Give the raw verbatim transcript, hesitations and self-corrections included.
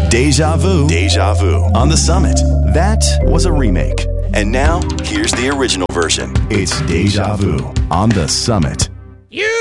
Deja Vu. Deja Vu on The Summit. That was a remake. And now, here's the original version. It's Deja Vu on The Summit. You